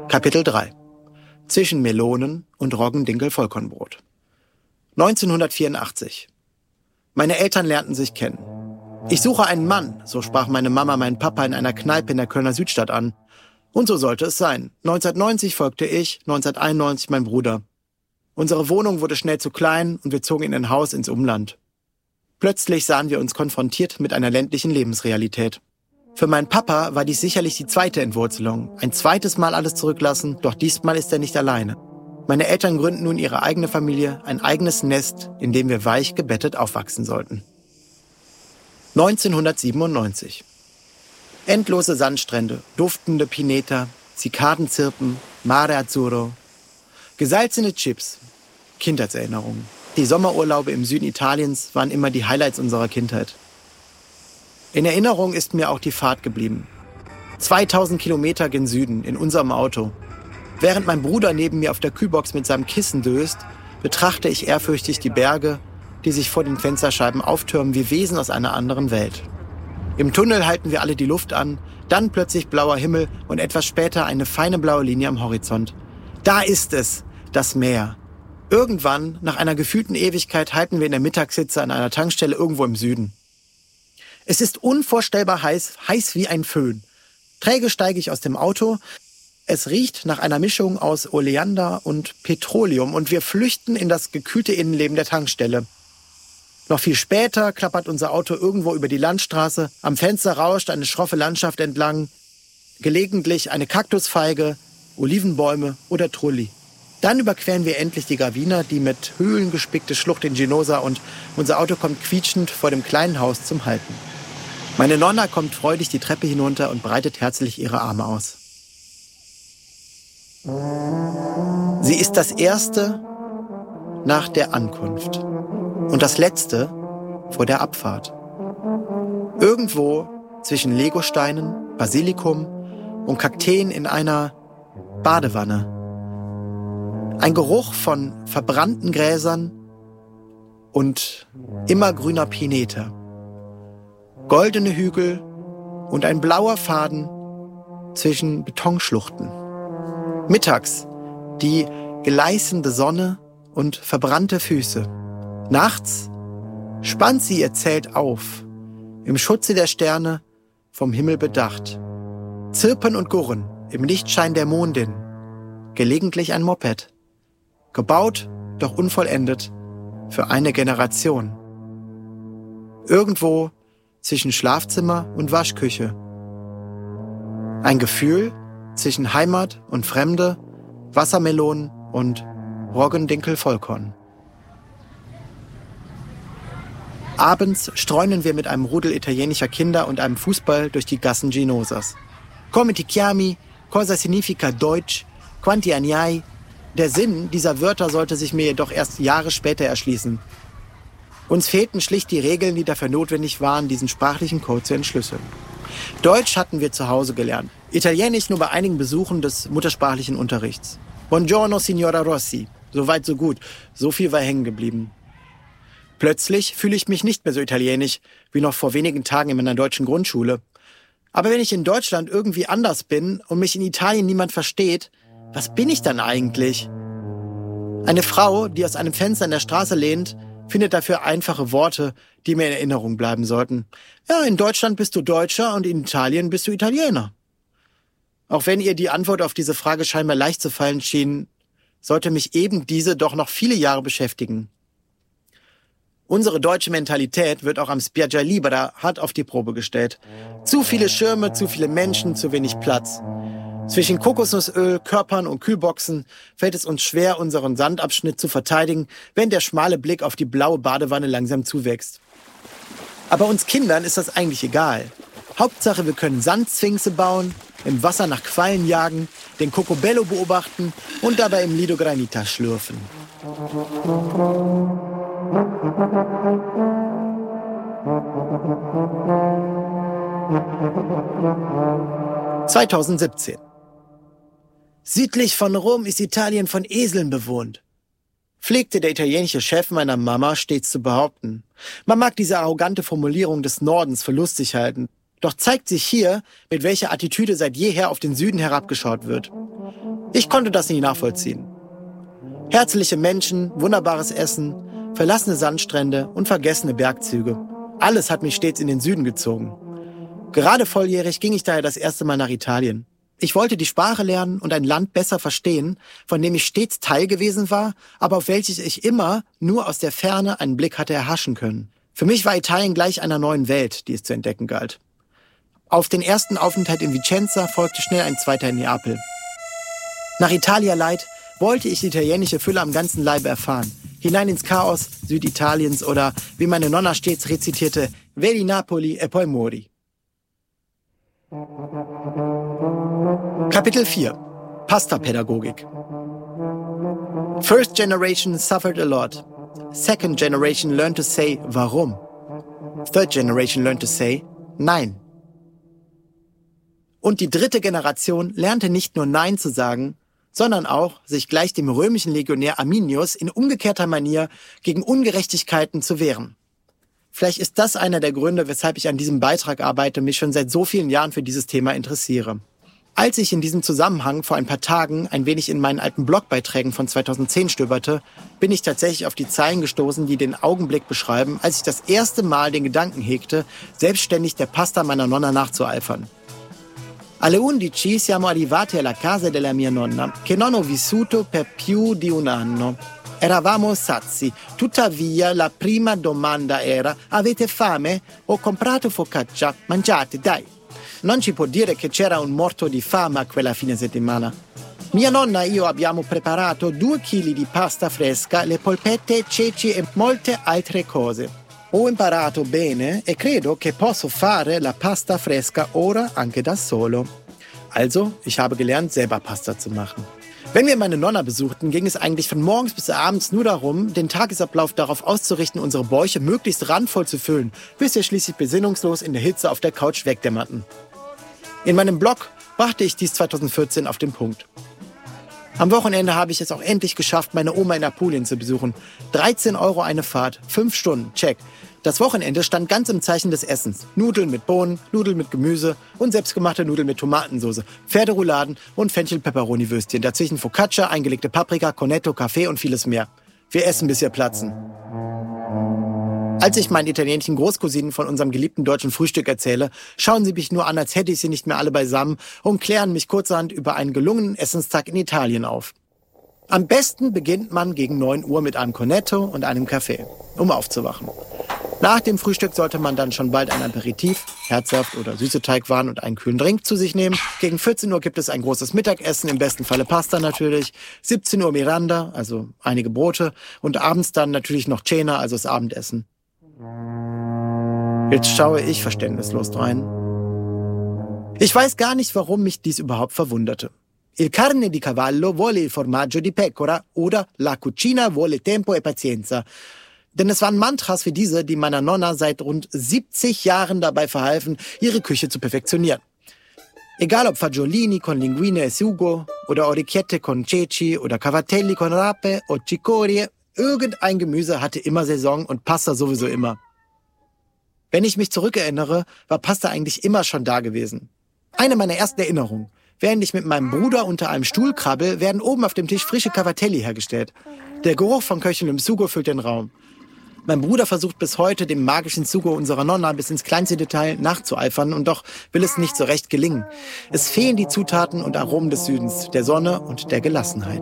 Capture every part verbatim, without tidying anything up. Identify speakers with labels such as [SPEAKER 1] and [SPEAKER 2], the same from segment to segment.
[SPEAKER 1] Kapitel drei. Zwischen Melonen und Roggendinkel-Vollkornbrot. neunzehnhundertvierundachtzig. Meine Eltern lernten sich kennen. Ich suche einen Mann, so sprach meine Mama meinen Papa in einer Kneipe in der Kölner Südstadt an. Und so sollte es sein. neunzehnhundertneunzig folgte ich, neunzehnhunderteinundneunzig mein Bruder. Unsere Wohnung wurde schnell zu klein und wir zogen in ein Haus ins Umland. Plötzlich sahen wir uns konfrontiert mit einer ländlichen Lebensrealität. Für meinen Papa war dies sicherlich die zweite Entwurzelung. Ein zweites Mal alles zurücklassen, doch diesmal ist er nicht alleine. Meine Eltern gründen nun ihre eigene Familie, ein eigenes Nest, in dem wir weich gebettet aufwachsen sollten. neunzehnhundertsiebenundneunzig. Endlose Sandstrände, duftende Pineta, Zikadenzirpen, Mare Azzurro. Gesalzene Chips, Kindheitserinnerungen. Die Sommerurlaube im Süden Italiens waren immer die Highlights unserer Kindheit. In Erinnerung ist mir auch die Fahrt geblieben. zweitausend Kilometer gen Süden in unserem Auto. Während mein Bruder neben mir auf der Kühlbox mit seinem Kissen döst, betrachte ich ehrfürchtig die Berge, die sich vor den Fensterscheiben auftürmen wie Wesen aus einer anderen Welt. Im Tunnel halten wir alle die Luft an, dann plötzlich blauer Himmel und etwas später eine feine blaue Linie am Horizont. Da ist es, das Meer. Irgendwann, nach einer gefühlten Ewigkeit, halten wir in der Mittagshitze an einer Tankstelle irgendwo im Süden. Es ist unvorstellbar heiß, heiß wie ein Föhn. Träge steige ich aus dem Auto. Es riecht nach einer Mischung aus Oleander und Petroleum und wir flüchten in das gekühlte Innenleben der Tankstelle. Noch viel später klappert unser Auto irgendwo über die Landstraße. Am Fenster rauscht eine schroffe Landschaft entlang. Gelegentlich eine Kaktusfeige, Olivenbäume oder Trulli. Dann überqueren wir endlich die Gravina, die mit Höhlen gespickte Schlucht in Ginosa, und unser Auto kommt quietschend vor dem kleinen Haus zum Halten. Meine Nonna kommt freudig die Treppe hinunter und breitet herzlich ihre Arme aus. Sie ist das Erste nach der Ankunft und das Letzte vor der Abfahrt. Irgendwo zwischen Legosteinen, Basilikum und Kakteen in einer Badewanne. Ein Geruch von verbrannten Gräsern und immergrüner Pineta. Goldene Hügel und ein blauer Faden zwischen Betonschluchten. Mittags die gleißende Sonne und verbrannte Füße. Nachts spannt sie ihr Zelt auf, im Schutze der Sterne, vom Himmel bedacht. Zirpen und Gurren im Lichtschein der Mondin. Gelegentlich ein Moped. Gebaut, doch unvollendet, für eine Generation. Irgendwo zwischen Schlafzimmer und Waschküche. Ein Gefühl zwischen Heimat und Fremde, Wassermelonen und Roggendinkel-Vollkorn. Abends streunen wir mit einem Rudel italienischer Kinder und einem Fußball durch die Gassen Ginosas. Come ti chiami? Cosa significa Deutsch? Quanti anni hai? Der Sinn dieser Wörter sollte sich mir jedoch erst Jahre später erschließen. Uns fehlten schlicht die Regeln, die dafür notwendig waren, diesen sprachlichen Code zu entschlüsseln. Deutsch hatten wir zu Hause gelernt, Italienisch nur bei einigen Besuchen des muttersprachlichen Unterrichts. Buongiorno, Signora Rossi. So weit, so gut. So viel war hängen geblieben. Plötzlich fühle ich mich nicht mehr so italienisch wie noch vor wenigen Tagen in meiner deutschen Grundschule. Aber wenn ich in Deutschland irgendwie anders bin und mich in Italien niemand versteht, was bin ich dann eigentlich? Eine Frau, die aus einem Fenster in der Straße lehnt, findet dafür einfache Worte, die mir in Erinnerung bleiben sollten. Ja, in Deutschland bist du Deutscher und in Italien bist du Italiener. Auch wenn ihr die Antwort auf diese Frage scheinbar leicht zu fallen schien, sollte mich eben diese doch noch viele Jahre beschäftigen. Unsere deutsche Mentalität wird auch am Spiaggia Libera hart auf die Probe gestellt. Zu viele Schirme, zu viele Menschen, zu wenig Platz. Zwischen Kokosnussöl, Körpern und Kühlboxen fällt es uns schwer, unseren Sandabschnitt zu verteidigen, wenn der schmale Blick auf die blaue Badewanne langsam zuwächst. Aber uns Kindern ist das eigentlich egal. Hauptsache, wir können Sandsphinxe bauen, im Wasser nach Quallen jagen, den Cocobello beobachten und dabei im Lido Granita schlürfen. zweitausendsiebzehn. Südlich von Rom ist Italien von Eseln bewohnt, pflegte der italienische Chef meiner Mama stets zu behaupten. Man mag diese arrogante Formulierung des Nordens für lustig halten, doch zeigt sich hier, mit welcher Attitüde seit jeher auf den Süden herabgeschaut wird. Ich konnte das nie nachvollziehen. Herzliche Menschen, wunderbares Essen, verlassene Sandstrände und vergessene Bergzüge. Alles hat mich stets in den Süden gezogen. Gerade volljährig ging ich daher das erste Mal nach Italien. Ich wollte die Sprache lernen und ein Land besser verstehen, von dem ich stets Teil gewesen war, aber auf welches ich immer nur aus der Ferne einen Blick hatte erhaschen können. Für mich war Italien gleich einer neuen Welt, die es zu entdecken galt. Auf den ersten Aufenthalt in Vicenza folgte schnell ein zweiter in Neapel. Nach Italia Light wollte ich die italienische Fülle am ganzen Leibe erfahren. Hinein ins Chaos Süditaliens oder, wie meine Nonna stets rezitierte, Vedi Napoli e poi muori. Kapitel vier. Pasta-Pädagogik. First generation suffered a lot. Second generation learned to say warum. Third generation learned to say nein. Und die dritte Generation lernte nicht nur Nein zu sagen, sondern auch, sich gleich dem römischen Legionär Arminius in umgekehrter Manier gegen Ungerechtigkeiten zu wehren. Vielleicht ist das einer der Gründe, weshalb ich an diesem Beitrag arbeite und mich schon seit so vielen Jahren für dieses Thema interessiere. Als ich in diesem Zusammenhang vor ein paar Tagen ein wenig in meinen alten Blogbeiträgen von zweitausendzehn stöberte, bin ich tatsächlich auf die Zeilen gestoßen, die den Augenblick beschreiben, als ich das erste Mal den Gedanken hegte, selbstständig der Pasta meiner Nonna nachzueifern. Alle undici siamo arrivati alla casa della mia nonna, che non ho vissuto per più di un anno. Eravamo sazi, tuttavia la prima domanda era: avete fame? Ho comprato focaccia, mangiate, dai. Non ci può dire che c'era un morto di fame a quella fine settimana. Mia nonna e io abbiamo preparato due chili di pasta fresca, le polpette, ceci e molte altre cose. Ho imparato bene e credo che posso fare la pasta fresca ora anche da solo. Also, ich habe gelernt, selber Pasta zu machen. Wenn wir meine Nonna besuchten, ging es eigentlich von morgens bis abends nur darum, den Tagesablauf darauf auszurichten, unsere Bäuche möglichst randvoll zu füllen, bis wir schließlich besinnungslos in der Hitze auf der Couch wegdämmerten. In meinem Blog brachte ich dies zweitausendvierzehn auf den Punkt. Am Wochenende habe ich es auch endlich geschafft, meine Oma in Apulien zu besuchen. dreizehn Euro eine Fahrt, fünf Stunden, check. Das Wochenende stand ganz im Zeichen des Essens. Nudeln mit Bohnen, Nudeln mit Gemüse und selbstgemachte Nudeln mit Tomatensauce, Pferderouladen und Fenchel-Peperoni-Würstchen. Dazwischen Focaccia, eingelegte Paprika, Cornetto, Kaffee und vieles mehr. Wir essen, bis wir platzen. Als ich meinen italienischen Großcousinen von unserem geliebten deutschen Frühstück erzähle, schauen sie mich nur an, als hätte ich sie nicht mehr alle beisammen und klären mich kurzerhand über einen gelungenen Essenstag in Italien auf. Am besten beginnt man gegen neun Uhr mit einem Cornetto und einem Kaffee, um aufzuwachen. Nach dem Frühstück sollte man dann schon bald ein Aperitif, Herzsaft oder süße Teigwaren und einen kühlen Drink zu sich nehmen. Gegen vierzehn Uhr gibt es ein großes Mittagessen, im besten Falle Pasta natürlich. siebzehn Uhr Miranda, also einige Brote. Und abends dann natürlich noch Cena, also das Abendessen. Jetzt schaue ich verständnislos rein. Ich weiß gar nicht, warum mich dies überhaupt verwunderte. Il carne di cavallo vuole il formaggio di pecora oder la cucina vuole tempo e pazienza. Denn es waren Mantras wie diese, die meiner Nonna seit rund siebzig Jahren dabei verhalfen, ihre Küche zu perfektionieren. Egal ob Fagiolini con linguine e sugo oder Orecchiette con ceci oder Cavatelli con rape o cicorie, irgendein Gemüse hatte immer Saison und Pasta sowieso immer. Wenn ich mich zurückerinnere, war Pasta eigentlich immer schon da gewesen. Eine meiner ersten Erinnerungen. Während ich mit meinem Bruder unter einem Stuhl krabbel, werden oben auf dem Tisch frische Cavatelli hergestellt. Der Geruch von köchelndem Sugo füllt den Raum. Mein Bruder versucht bis heute, dem magischen Sugo unserer Nonna bis ins kleinste Detail nachzueifern und doch will es nicht so recht gelingen. Es fehlen die Zutaten und Aromen des Südens, der Sonne und der Gelassenheit.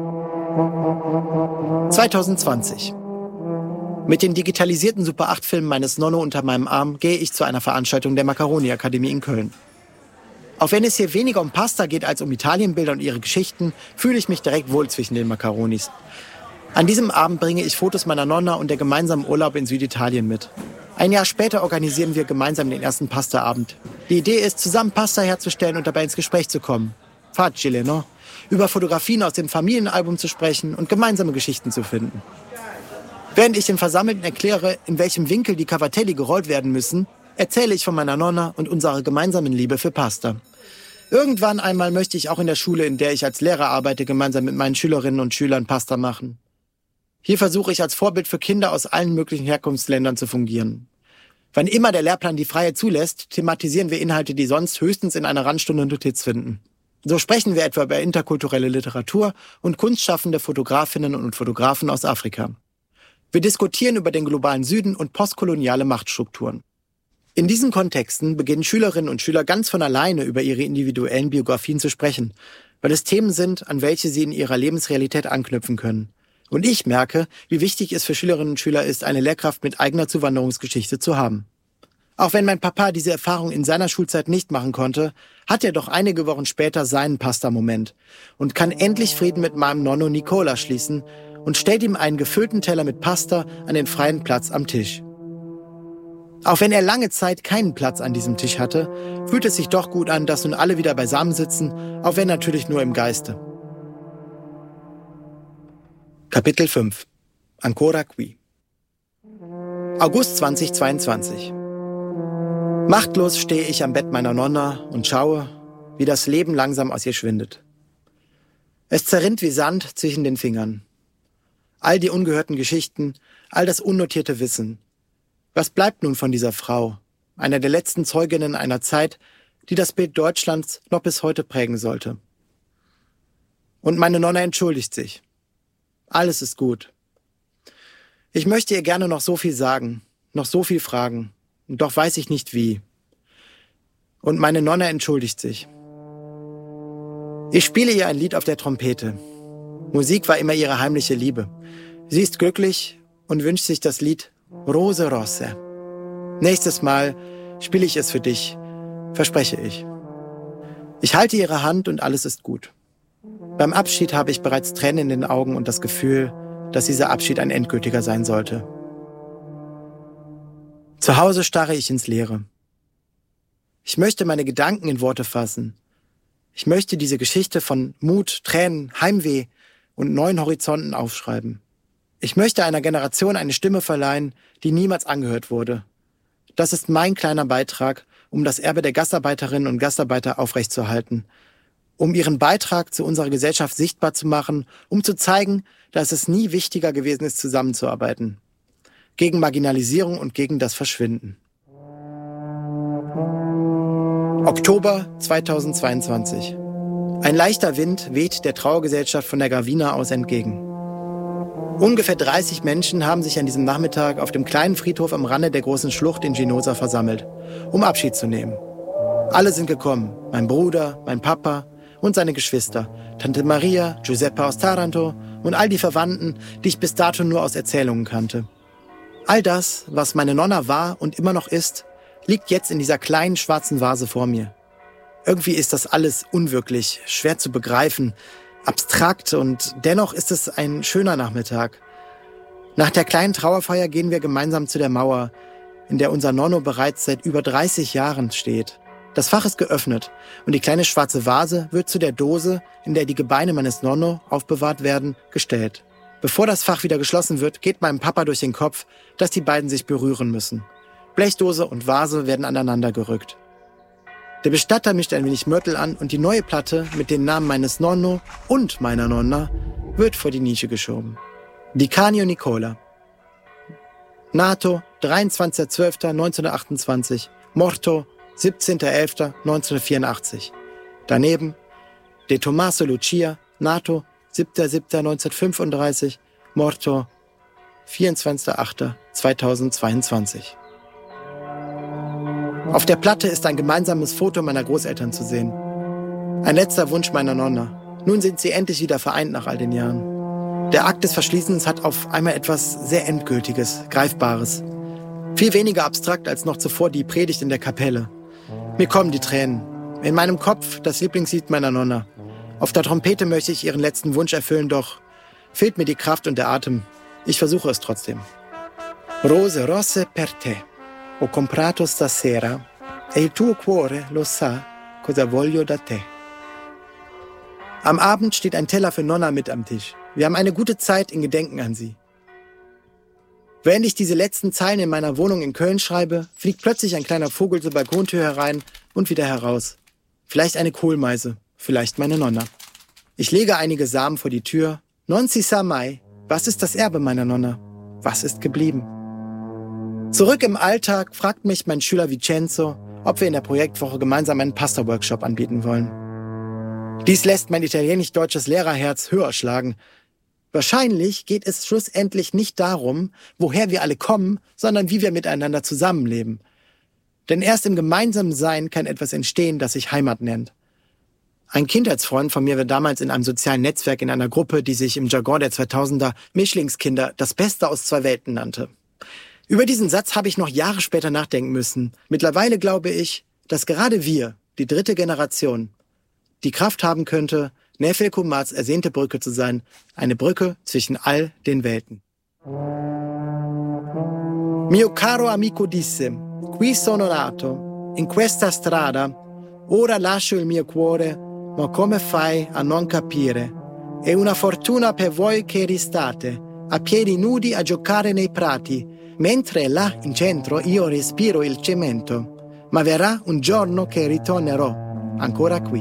[SPEAKER 1] zweitausendzwanzig. Mit den digitalisierten Super acht Filmen meines Nonno unter meinem Arm gehe ich zu einer Veranstaltung der Macaroni-Akademie in Köln. Auch wenn es hier weniger um Pasta geht als um Italienbilder und ihre Geschichten, fühle ich mich direkt wohl zwischen den Macaronis. An diesem Abend bringe ich Fotos meiner Nonna und der gemeinsamen Urlaub in Süditalien mit. Ein Jahr später organisieren wir gemeinsam den ersten Pastaabend. Die Idee ist, zusammen Pasta herzustellen und dabei ins Gespräch zu kommen. Facile, no? Über Fotografien aus dem Familienalbum zu sprechen und gemeinsame Geschichten zu finden. Während ich den Versammelten erkläre, in welchem Winkel die Cavatelli gerollt werden müssen, erzähle ich von meiner Nonna und unserer gemeinsamen Liebe für Pasta. Irgendwann einmal möchte ich auch in der Schule, in der ich als Lehrer arbeite, gemeinsam mit meinen Schülerinnen und Schülern Pasta machen. Hier versuche ich als Vorbild für Kinder aus allen möglichen Herkunftsländern zu fungieren. Wann immer der Lehrplan die Freiheit zulässt, thematisieren wir Inhalte, die sonst höchstens in einer Randstunde Notiz finden. So sprechen wir etwa über interkulturelle Literatur und kunstschaffende Fotografinnen und Fotografen aus Afrika. Wir diskutieren über den globalen Süden und postkoloniale Machtstrukturen. In diesen Kontexten beginnen Schülerinnen und Schüler ganz von alleine über ihre individuellen Biografien zu sprechen, weil es Themen sind, an welche sie in ihrer Lebensrealität anknüpfen können. Und ich merke, wie wichtig es für Schülerinnen und Schüler ist, eine Lehrkraft mit eigener Zuwanderungsgeschichte zu haben. Auch wenn mein Papa diese Erfahrung in seiner Schulzeit nicht machen konnte, hat er doch einige Wochen später seinen Pasta-Moment und kann endlich Frieden mit meinem Nonno Nicola schließen und stellt ihm einen gefüllten Teller mit Pasta an den freien Platz am Tisch. Auch wenn er lange Zeit keinen Platz an diesem Tisch hatte, fühlt es sich doch gut an, dass nun alle wieder beisammen sitzen, auch wenn natürlich nur im Geiste. Kapitel fünf. Ancora qui. August zweitausendzweiundzwanzig. Machtlos stehe ich am Bett meiner Nonna und schaue, wie das Leben langsam aus ihr schwindet. Es zerrinnt wie Sand zwischen den Fingern. All die ungehörten Geschichten, all das unnotierte Wissen. Was bleibt nun von dieser Frau, einer der letzten Zeuginnen einer Zeit, die das Bild Deutschlands noch bis heute prägen sollte? Und meine Nonna entschuldigt sich. Alles ist gut. Ich möchte ihr gerne noch so viel sagen, noch so viel fragen, und doch weiß ich nicht wie. Und meine Nonna entschuldigt sich. Ich spiele ihr ein Lied auf der Trompete. Musik war immer ihre heimliche Liebe. Sie ist glücklich und wünscht sich das Lied Rose Rosse. Nächstes Mal spiele ich es für dich, verspreche ich. Ich halte ihre Hand und alles ist gut. Beim Abschied habe ich bereits Tränen in den Augen und das Gefühl, dass dieser Abschied ein endgültiger sein sollte. Zu Hause starre ich ins Leere. Ich möchte meine Gedanken in Worte fassen. Ich möchte diese Geschichte von Mut, Tränen, Heimweh und neuen Horizonten aufschreiben. Ich möchte einer Generation eine Stimme verleihen, die niemals angehört wurde. Das ist mein kleiner Beitrag, um das Erbe der Gastarbeiterinnen und Gastarbeiter aufrechtzuerhalten, um ihren Beitrag zu unserer Gesellschaft sichtbar zu machen, um zu zeigen, dass es nie wichtiger gewesen ist, zusammenzuarbeiten. Gegen Marginalisierung und gegen das Verschwinden. Oktober zweitausendzweiundzwanzig. Ein leichter Wind weht der Trauergesellschaft von der Gravina aus entgegen. Ungefähr dreißig Menschen haben sich an diesem Nachmittag auf dem kleinen Friedhof am Rande der großen Schlucht in Ginosa versammelt, um Abschied zu nehmen. Alle sind gekommen, mein Bruder, mein Papa und seine Geschwister, Tante Maria, Giuseppe aus Taranto und all die Verwandten, die ich bis dato nur aus Erzählungen kannte. All das, was meine Nonna war und immer noch ist, liegt jetzt in dieser kleinen schwarzen Vase vor mir. Irgendwie ist das alles unwirklich, schwer zu begreifen, abstrakt und dennoch ist es ein schöner Nachmittag. Nach der kleinen Trauerfeier gehen wir gemeinsam zu der Mauer, in der unser Nonno bereits seit über dreißig Jahren steht. Das Fach ist geöffnet und die kleine schwarze Vase wird zu der Dose, in der die Gebeine meines Nonno aufbewahrt werden, gestellt. Bevor das Fach wieder geschlossen wird, geht meinem Papa durch den Kopf, dass die beiden sich berühren müssen. Blechdose und Vase werden aneinander gerückt. Der Bestatter mischt ein wenig Mörtel an und die neue Platte mit den Namen meines Nonno und meiner Nonna wird vor die Nische geschoben. Di Canio Nicola. Nato dreiundzwanzigster zwölfter neunzehnhundertachtundzwanzig. Morto siebzehnter elfter neunzehnhundertvierundachtzig. Daneben De Tommaso Lucia. Nato siebter siebter neunzehnhundertfünfunddreißig. Morto vierundzwanzigster achter zweitausendzweiundzwanzig. Auf der Platte ist ein gemeinsames Foto meiner Großeltern zu sehen. Ein letzter Wunsch meiner Nonna. Nun sind sie endlich wieder vereint nach all den Jahren. Der Akt des Verschließens hat auf einmal etwas sehr Endgültiges, Greifbares. Viel weniger abstrakt als noch zuvor die Predigt in der Kapelle. Mir kommen die Tränen. In meinem Kopf das Lieblingslied meiner Nonna. Auf der Trompete möchte ich ihren letzten Wunsch erfüllen, doch fehlt mir die Kraft und der Atem. Ich versuche es trotzdem. Rose rosse per te. Ho comprato stasera e il tuo cuore lo sa cosa voglio da te. Am Abend steht ein Teller für Nonna mit am Tisch. Wir haben eine gute Zeit in Gedenken an sie. Während ich diese letzten Zeilen in meiner Wohnung in Köln schreibe, fliegt plötzlich ein kleiner Vogel zur Balkontür herein und wieder heraus. Vielleicht eine Kohlmeise, vielleicht meine Nonna. Ich lege einige Samen vor die Tür. Non si sa mai. Was ist das Erbe meiner Nonna? Was ist geblieben? Zurück im Alltag fragt mich mein Schüler Vincenzo, ob wir in der Projektwoche gemeinsam einen Pasta-Workshop anbieten wollen. Dies lässt mein italienisch-deutsches Lehrerherz höher schlagen. Wahrscheinlich geht es schlussendlich nicht darum, woher wir alle kommen, sondern wie wir miteinander zusammenleben. Denn erst im gemeinsamen Sein kann etwas entstehen, das sich Heimat nennt. Ein Kindheitsfreund von mir war damals in einem sozialen Netzwerk in einer Gruppe, die sich im Jargon der zweitausender Mischlingskinder das Beste aus zwei Welten nannte. Über diesen Satz habe ich noch Jahre später nachdenken müssen. Mittlerweile glaube ich, dass gerade wir, die dritte Generation, die Kraft haben könnte, Nefelku Mats ersehnte Brücke zu sein, eine Brücke zwischen all den Welten. Mio caro amico disse, qui sono nato, in questa strada, ora lascio il mio cuore, ma come fai a non capire? È una fortuna per voi che ristate, a piedi nudi a giocare nei prati, mentre là in centro io respiro il cemento, ma verrà un giorno che ritornerò ancora qui.